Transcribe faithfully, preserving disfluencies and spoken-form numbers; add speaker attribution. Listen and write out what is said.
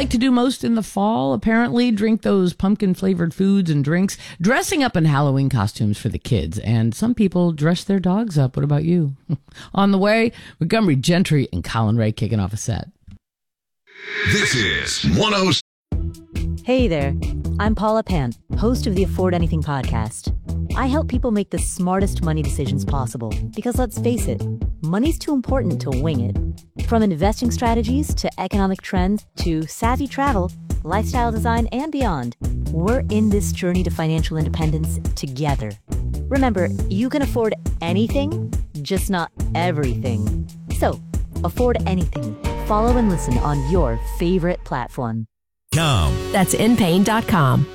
Speaker 1: like to do most in the fall, apparently, drink those pumpkin-flavored foods and drinks, dressing up in Halloween costumes for the kids, and some people dress their dogs up. What about you? On the way, Montgomery Gentry and Colin Ray kicking off a set.
Speaker 2: This is one oh.
Speaker 3: Hey there, I'm Paula Pant, host of the Afford Anything podcast. I help people make the smartest money decisions possible because, let's face it, money's too important to wing it. From investing strategies to economic trends to savvy travel, lifestyle design, and beyond, we're in this journey to financial independence together. Remember, you can afford anything, just not everything. So, afford anything. Follow and listen on your favorite platform.
Speaker 4: That's in pain dot com.